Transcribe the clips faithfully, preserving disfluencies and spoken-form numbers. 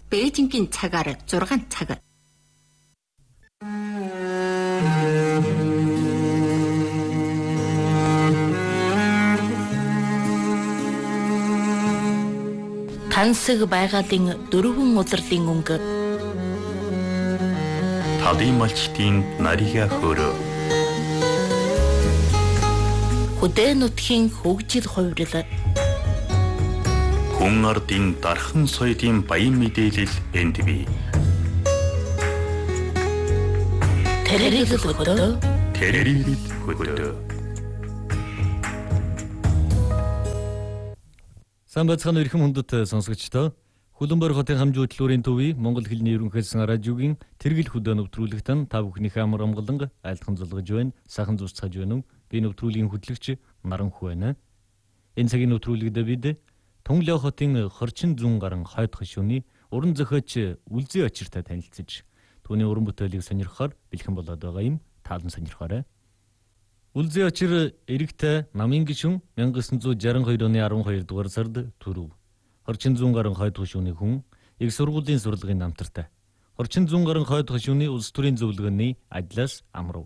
Бээжингийн цагаар зургаан цаг. Тансаг байгалийн дөрвөн удирлын өнгө. Талын малчтын нарига хөрөө. Хөдөө нутгийн хөгжил хувирал. Хүн ардын дархан соёлын баян мэдээлэл энд бий. Тэрэгэл хөдөө. Тэрэгэл хөдөө. Самбацхан өрхөм хүндэт сонсогчдоо Хүлэмбар хотын хамжуудлын төвийн Монгол хэлний ерөнхийлсөн радиогийн тэрэгэл хөдөө нэвтрүүлэгтэн та бүхнийхээ амар амгалан айлтхан зулгаж байна. Сайхан зүсцэж байна уу? Би нэвтрүүлгийн хөтлөгч Наранху байна. Энэ цагийн нэвтрүүлэгдээ бид Тунгалаа хотын хорчин зүүн гарan хойд хошууны уран зохиоч Үлзий очиртай танилцж түүний уран бүтээлийг сонирхохоор бэлхэн болоод байгаа юм. Таалан сонирхоорой. Үлзий очир эрэгтэй намын гишүүн 천구 шестьдесят two оны twelve дугаар сард төрөв. Хорчин зүүн гарan хойд хошууны хүн их сургуулийн сурлагын намтартай. Хорчин зүүн гарan хойд хошууны улс төрийн зөвлөгөөний ажлаас амрав.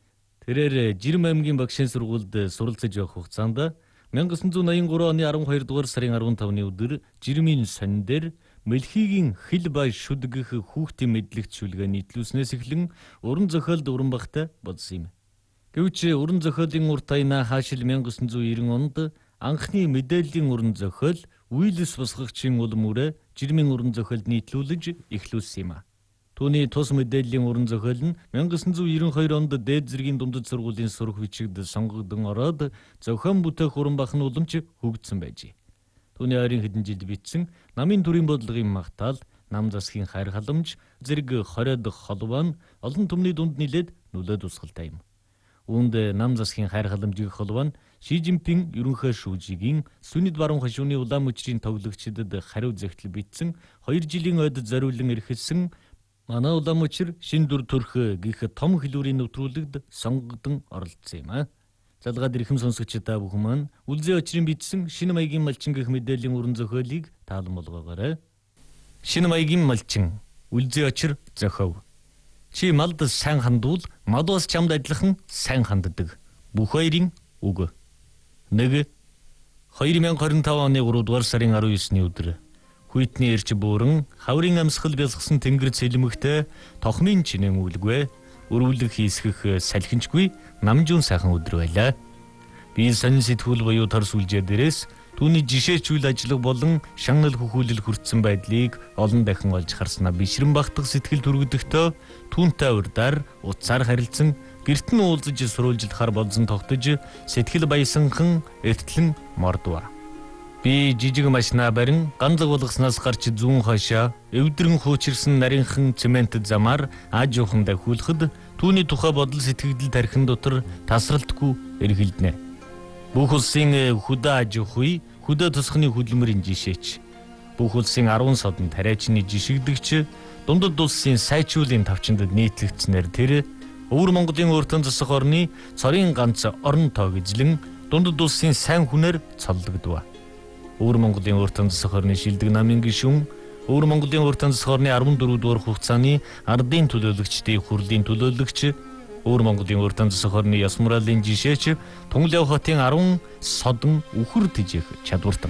Тэрээр Жирэм аймгийн багшийн сургуульд суралцж явах хугацаанд 천구 eighty-three оны twelve дугаар сарын fifteen-ны өдөр Жирэмийн сонин дээр Мэлхигийн хил бай шүдгэх хүүхдийн мэдлэгт шүлгээ нийтлүүлснээс эхлэн уран зохиолд уран багтай болсон юм. Гэвч уран зохиолын урт аяна хаашил 천구 ninety онд анхны мэдээллийн уран зохиол Уиллис босгогчийн улам үрэ Жирэмийн уран зохиолд нийтлүүлж эхлүүлсэн юм. Түүний тус мэдээллийн уран зохиол нь 천구 ninety-two онд дээд зэргийн дундад сургуулийн сурах бичигд сонгогдсон ороод зохион бүтээх уран бах нь уламж хөгжсөн байжээ. Түүний ойрын хэдэн жилд бичсэн намын төрийн бодлогын магтаал, нам засгийн хайр халамж зэрэг twenty дахь холбоо нь олон түмний дунд нилээд нөлөөд усгалтай юм. Үүнд нам засгийн хайр халамжийн холбоо нь Ши Жинпин ерөнхий шүүжигийн Сүнэд баруун хошууны улаан мөчрийн тоглогчдод хариу захидал бичсэн two жилийн ойд зориулан эрхэлсэн манай улаан мөчр шин дүр төрх гих том хэлүүрийн нэвтрүүлэгд сонгогдсон оролцсон юм а. Залгаад ирхэм сонсогчдаа бүхэн маань Үлзий очрын бичсэн шинэ маягийн малчин гэх мэдээллийн уран зохиолыг таалан болгоогоорой. Шинэ маягийн малчин Үлзий очир зохиов. Чи малд сайн хандвал мадуус чамд адилхан сайн ханддаг. Бүх хоёрын үг. Нэг twenty twenty-five оны three дугаар сарын nineteen-ны өдөр Хүйтний эрч бууран хаврын амьсгал бэлгсэн тэнгэр цэлмэгтэй тохмын чинэн үлгүй өрөвлөг хийсгэх салхинчгүй намжуун сайхан өдөр байлаа. Би сонин сэтгүүл буюу тор сүлжээ дээрээс түүний жишээч үйл ажиллагаа болон шагнал хөхүүлэл хүртсэн байдлыг олон дахин олж харснаа бишрэн багтах сэтгэл төрөгдөхтөө түүнтэй урдаар утсаар харилцсан гэрт нь уулзаж сурвалжилахаар болсон тогтож сэтгэл баясанхан эртлэн мордва. Би жижиг машина барин ганцлаг болгоснаас гарч зүүн хойшоо эвдрэн хуучирсан нарийнхан цемент замаар аж ухаан дахиулахад түүний тухай бодол сэтгэгдэл тархин дотор тасралтгүй эргэлдэнэ. Бүх улсын хөдөө аж ахуй, хөдөө тусганы хөдөлмөрийн жишээч. Бүх улсын ten содон тариачны жишигдэгч дундад улсын сайжруулалтын тавчинд нийтлэгдснээр тэр Өвөр Монголын өөртөө засах орны цорын ганц орон тоогжлэн дундад улсын сайн хүнээр цоллогдов. Өвөр Монголын өөртөө засах орны шилдэг намын гишүүн Өвөр Монголын өөртөө засах орны fourteen дугаар хугацааны ардын төлөөлөгчдийн хурлын төлөөлөгч Өвөр Монголын өөртөө засах орны ёс муралын жишээч Тунгалаа хотын ten содон үхэр тижээх чадвартан.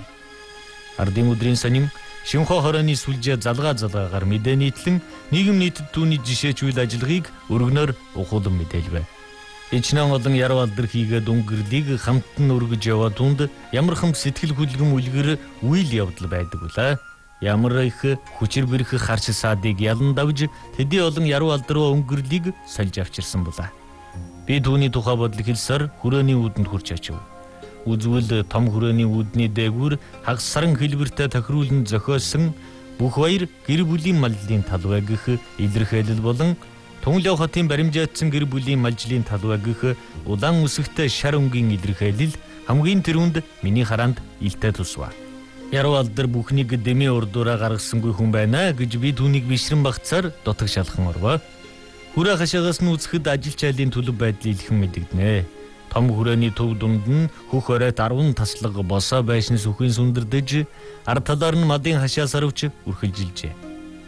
Ардын өдрийн сонин Шинхоо хорооны сүлжээ залгаа залгаагаар мэдээ нийтлэн нийгэм нийтэд түүний жишээч үйл ажиллагааг өргөнөөр ухуулан мэдээлвэ. Ичнэн олон яруу алдар хийгээд өнгөрлийг хамтан өргөж яваа түнд ямархан сэтгэл хөдлөм үлгэр үйл явдал байдаг үлээ. Ямар их хүчээр бэрх харч саадыг ялан давж тэдний олон яруу алдар руу өнгөрлийг сольж авчирсан була. Би түүний тухай бодлыг хэлсээр хүрээний үүдэнд хурж очив. Үзвэл том хүрээний үүдний дээгүүр хагсаран хэлбэртэй тохируулан зохиосон бүх баяр гэр бүлийн маллын талбай гэх илэрхийлэл болон Тунгалаа хотын баримжаатсан гэр бүлийн малжлын талбай гэх улаан үсэгтэй шар өнгийн илэрхийлэл хамгийн тэрүүнд миний хараанд илтэй тусва. Яруу алдар бүхнийг дэмий урдуураа гаргасангүй хүн байна гэж би түүнийг бишрэн багцаар дотог шалхан орвоо. Хүрээ хашаагаас нь үзэхэд ажилч айлын төлөв байдлыг илхэн мэдэгдэнэ. Том хүрээний төв дунд нь хөх оройт ten таслаг босоо байшин сүхийн сүндэрдэж ард талаар нь мадын хашаа сарвч үргэлжилжээ.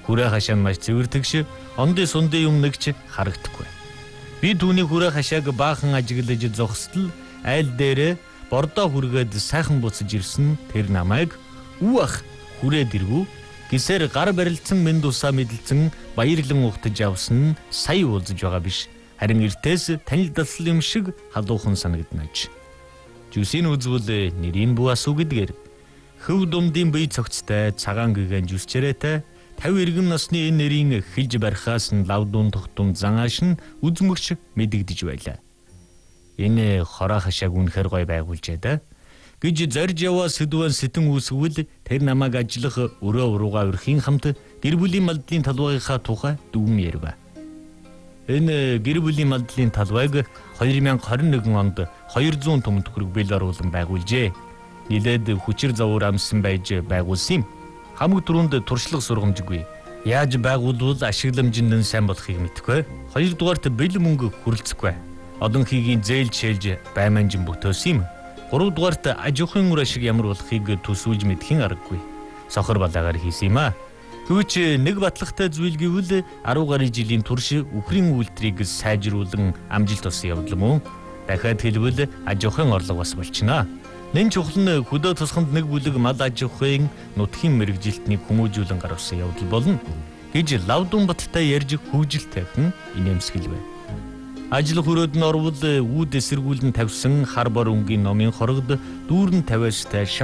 Хүрээ хашаа нь маш цэвэртэгш, ондын сундын юм нэгч харагдахгүй. Би түүний хүрээ хашааг баахан ажиглаж зогсдол айл дээрээ бордоо хүргээд сайхан буцаж ирсэн тэр намайг "Үу ах, хүрээ дэргүү" гэсээр гар барилдсан мэд усаа мэдлцэн баярлан ухтаж явсан нь сая уулзаж байгаа биш. Харин эртээс танилдал юм шиг халуухан санагднаж. Жүсийн үзвэл нэрийн буасуу гэдгээр хөв думдын бие цогцтой цагаан гэгэн жүсчээрээтэй тавь иргэн насны энэ нэрийн хэлж барихаас нь лавдун тогтун зангааш нь үзмөгч мэдэгдэж байлаа. Энэ хороо хашааг үнэхээр гой байгуулжээ да гэж зорж яваа сэдвэн сэтэн үүсгвэл тэр намайг ажиллах өрөө уруугаа өрхийн хамт гэр бүлийн малдлын талбайгийнхаа тухай дүгэн ярив. Энэ гэр бүлийн малдлын талбайг две тысячи двадцать один онд двести том төгрөг бэл оруулан байгуулжээ. Нилээд хүчээр завуур амсан байж байгуулсан юм. Хамаг түрүүнд туршлага сургамжгүй. Яаж байгуулвал ашигламжинд нь сайн болохыг мэдэхгүй. Хоёрдугаарт бэл мөнгө хүрэлцэхгүй. Олон хийгийн зээл шээлж байманжин бүтөөсөн юм. Гуравдугаарт аж ахуйн үр ашиг ямар болохыг төсвүүлж мэдхийн аргагүй. Сохор балаагаар хийсэн юм а. Түүч нэг батлагтай зүйл гэвэл арван гаруй жилийн турш үхрийн үйлдвэрийг сайжруулан амжилт олсон явдал мөн. Дахиад хэлбэл аж ахуйн орлого бас болчихно. Нэн чухал нь хөдөө тосгонд нэг бүлэг мал аж ахуйн нутгийн мэрэгжилтнийг хүмүүжүүлэн гаргасан явдал болно гэж Лавдун баттай ярьж хөгжилтэйхэн инээмсэглэв. Ажил хөрөөд нь орвол үүд эсэргүүлэн тавьсан хар бор өнгийн номын хорогд дүүрэн тавиастай